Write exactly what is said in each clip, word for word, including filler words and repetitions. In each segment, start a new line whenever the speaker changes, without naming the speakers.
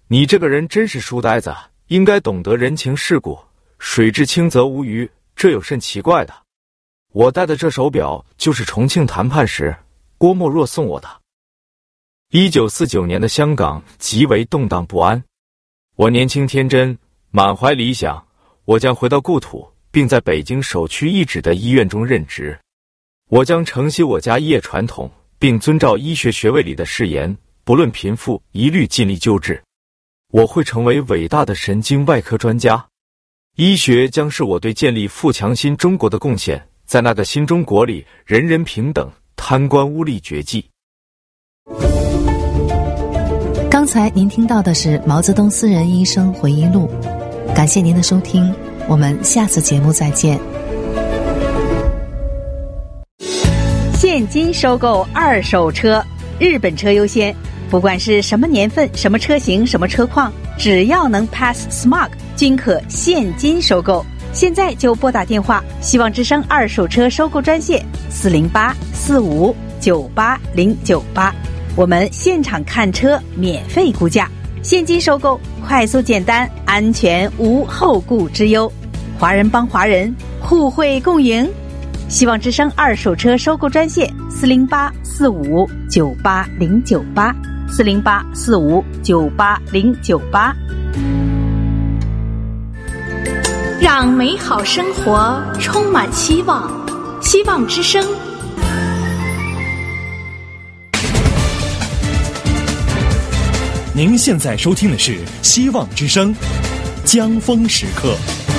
你这个人真是书呆子，应该懂得人情世故，水至清则无鱼，这有甚奇怪的？我戴的这手表就是重庆谈判时郭沫若送我的。一九四九年的香港极为动荡不安，我年轻天真，满怀理想，我将回到故土，并在北京首屈一指的医院中任职。我将承袭我家医业传统，并遵照医学学位里的誓言，不论贫富，一律尽力救治。我会成为伟大的神经外科专家。医学将是我对建立富强新中国的贡献，在那个新中国里，人人平等，贪官污吏绝迹。
刚才您听到的是毛泽东私人医生回忆录，感谢您的收听，我们下次节目再见。
现金收购二手车，日本车优先，不管是什么年份、什么车型、什么车况，只要能 pass S M A R K， 均可现金收购。现在就拨打电话，希望之声二手车收购专线四零八四五九八零九八，我们现场看车，免费估价，现金收购，快速简单，安全无后顾之忧。华人帮华人，互惠共赢。希望之声二手车收购专线四零八四五九八零九八，四零八四五九八零九八。
让美好生活充满希望，希望之声。
您现在收听的是希望之声江峰时刻。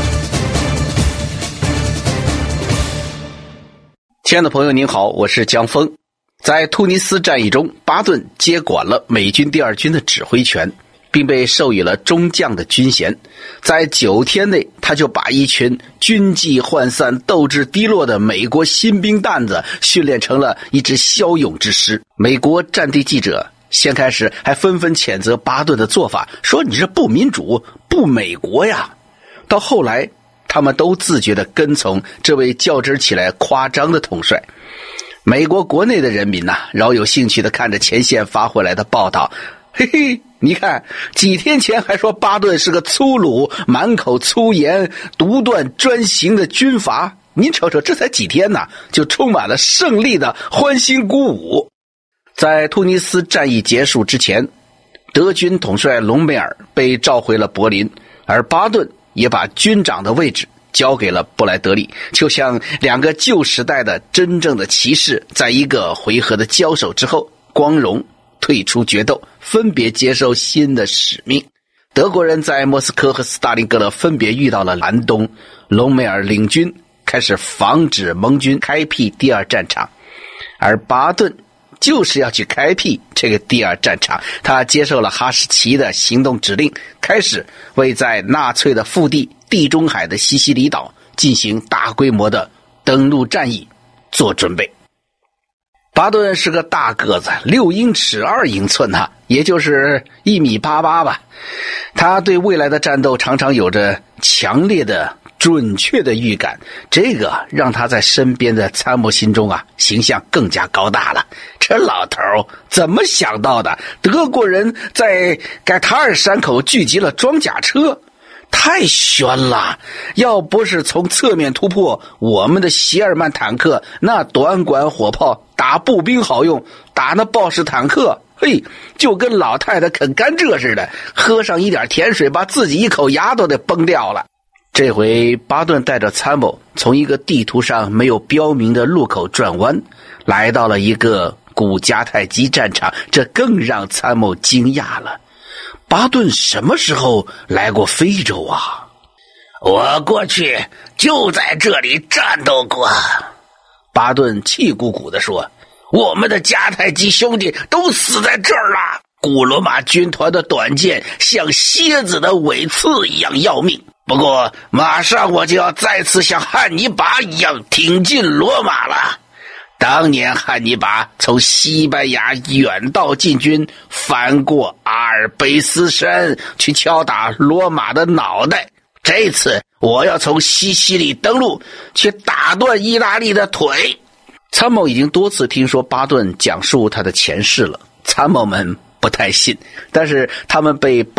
亲爱的朋友您好，我是江峰。在突尼斯战役中，巴顿接管了美军第二军的指挥权，并被授予了中将的军衔。在九天内，他就把一群军纪涣散、斗志低落的美国新兵蛋子训练成了一支骁勇之师。美国战地记者先开始还纷纷谴责巴顿的做法，说你这不民主、不美国呀。到后来，他们都自觉地跟从这位较真起来夸张的统帅。美国国内的人民呐、啊，饶有兴趣地看着前线发回来的报道，嘿嘿，你看，几天前还说巴顿是个粗鲁、满口粗言、独断专行的军阀，您瞅瞅，这才几天呢，就充满了胜利的欢欣鼓舞。在突尼斯战役结束之前，德军统帅隆美尔被召回了柏林，而巴顿也把军长的位置交给了布莱德利，就像两个旧时代的真正的骑士，在一个回合的交手之后，光荣退出决斗，分别接受新的使命。德国人在莫斯科和斯大林格勒分别遇到了寒冬，隆美尔领军开始防止盟军开辟第二战场，而巴顿就是要去开辟这个第二战场。他接受了哈士奇的行动指令，开始为在纳粹的腹地地中海的西西里岛进行大规模的登陆战役做准备。巴顿是个大个子，六英尺二英寸啊，也就是一米八八吧。他对未来的战斗常常有着强烈的准确的预感，这个让他在身边的参谋心中啊，形象更加高大了。这老头怎么想到的？德国人在盖塔尔山口聚集了装甲车，太悬了！要不是从侧面突破我们的席尔曼坦克，那短管火炮打步兵好用，打那豹式坦克，嘿，就跟老太太啃甘蔗似的，喝上一点甜水，把自己一口牙都得崩掉了。这回巴顿带着参谋从一个地图上没有标明的路口转弯，来到了一个古迦太基战场，这更让参谋惊讶了。巴顿什么时候来过非洲啊？我过去就在这里战斗过。巴顿气鼓鼓地说，我们的迦太基兄弟都死在这儿了。古罗马军团的短剑像蝎子的尾刺一样要命，不过马上我就要再次像汉尼拔一样挺进罗马了。当年汉尼拔从西班牙远道进军，翻过阿尔卑斯山去敲打罗马的脑袋，这次我要从西西里登陆，去打断意大利的腿。参谋已经多次听说巴顿讲述他的前世了，参谋们不太信，但是他们被